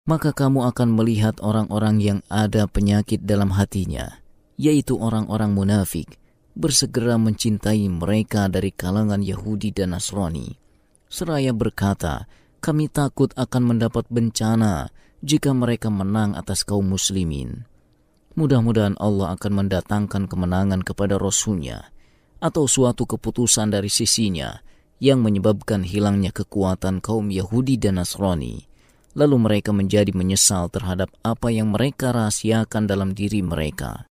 maka kamu akan melihat orang-orang yang ada penyakit dalam hatinya, yaitu orang-orang munafik, bersegera mencintai mereka dari kalangan Yahudi dan Nasrani, seraya berkata, kami takut akan mendapat bencana jika mereka menang atas kaum muslimin. Mudah-mudahan Allah akan mendatangkan kemenangan kepada Rasul-Nya atau suatu keputusan dari sisinya yang menyebabkan hilangnya kekuatan kaum Yahudi dan Nasrani. Lalu mereka menjadi menyesal terhadap apa yang mereka rahasiakan dalam diri mereka.